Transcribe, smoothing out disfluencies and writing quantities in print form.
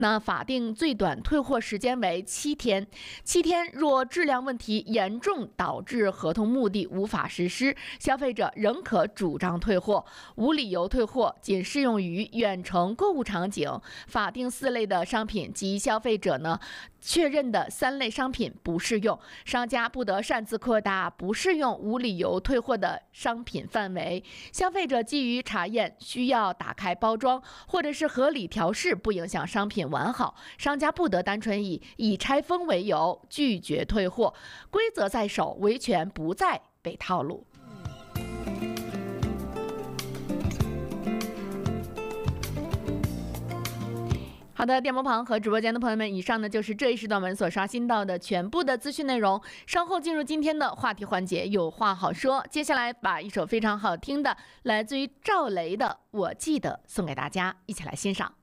那法定最短退货时间为7天，7天若质量问题严重导致合同目的无法实施，消费者仍可主张退货。无理由退货仅适用于远程购物场景，法定4类的商品及消费者确认的3类商品不适用，商家不得擅自扩大不适用无理由退货的商品范围。消费者基于查验需要打开包装或者是合理调试不影响商品完好，商家不得单纯以拆封为由拒绝退货。规则在手，维权不再被套路。好的，电波旁和直播间的朋友们，以上呢就是这一时段我们所刷新到的全部的资讯内容。稍后进入今天的话题环节，有话好说。接下来把一首非常好听的，来自于赵雷的《我记得》送给大家，一起来欣赏。